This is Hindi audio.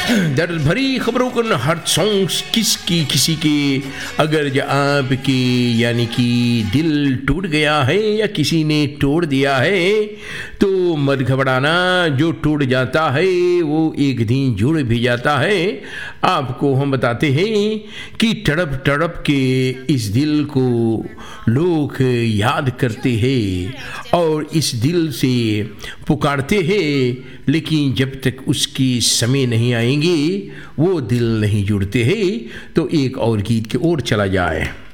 दर्द भरी खबरों को हर सॉन्ग्स किसी के अगर जो आपके यानी कि दिल टूट गया है या किसी ने तोड़ दिया है तो मत घबराना। जो टूट जाता है वो एक दिन जुड़ भी जाता है। आपको हम बताते हैं कि तड़प तड़प के इस दिल को लोग याद करते हैं और इस दिल से पुकारते हैं, लेकिन जब तक उसकी समय नहीं आएंगे वो दिल नहीं जुड़ते हैं। तो एक और गीत की ओर चला जाए।